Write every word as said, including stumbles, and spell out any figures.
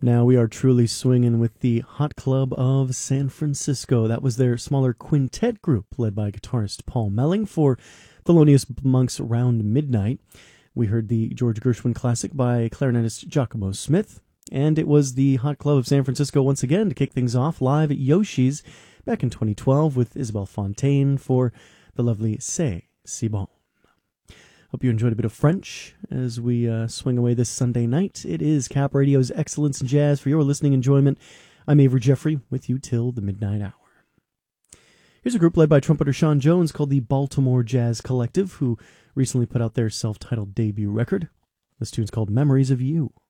Now we are truly swinging with the Hot Club of San Francisco. That was their smaller quintet group led by guitarist Paul Melling for Thelonious Monk's Round Midnight. We heard the George Gershwin classic by clarinetist Giacomo Smith, and it was the Hot Club of San Francisco once again to kick things off live at Yoshi's back in twenty twelve with Isabelle Fontaine for the lovely C'est Si Bon. Hope you enjoyed a bit of French as we uh, swing away this Sunday night. It is Cap Radio's Excellence in Jazz for your listening enjoyment. I'm Avery Jeffrey with you till the midnight hour. Here's a group led by trumpeter Sean Jones called the Baltimore Jazz Collective, who recently put out their self-titled debut record. This tune's called Memories of You.